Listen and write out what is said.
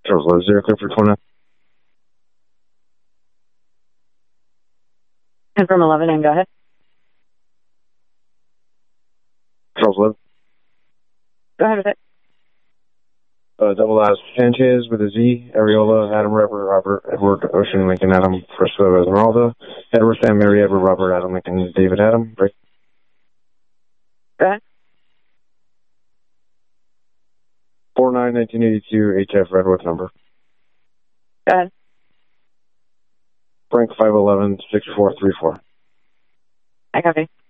Charles Live 0, clear for 29. And from 11, and go ahead. Charles Live. Go ahead with it. Double S Sanchez with a Z, Ariola, Adam, Robert, Edward, Ocean, Lincoln, Adam, Frisco, Esmeralda, Edward, Sam, Mary, Edward, Robert, Adam, Lincoln, David, Adam, break. Go ahead. 49-1982 HF Redwood number. Go ahead. Frank 511-6434. I copy.